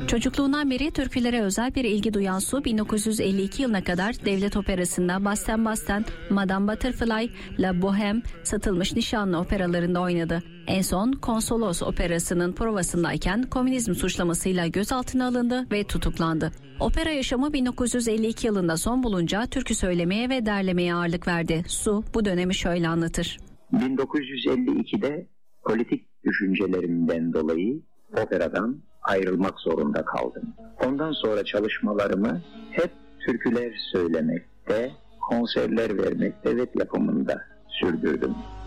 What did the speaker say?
Çocukluğundan beri türkülere özel bir ilgi duyan Su, 1952 yılına kadar devlet operasında Basten Basten, Madame Butterfly, La Bohème, Satılmış Nişanlı operalarında oynadı. En son Konsolos operasının provasındayken komünizm suçlamasıyla gözaltına alındı ve tutuklandı. Opera yaşamı 1952 yılında son bulunca türkü söylemeye ve derlemeye ağırlık verdi. Su bu dönemi şöyle anlatır. 1952'de politik düşüncelerimden dolayı operadan ayrılmak zorunda kaldım. Ondan sonra çalışmalarımı hep türküler söylemekte, konserler vermekte ve yapımında sürdürdüm.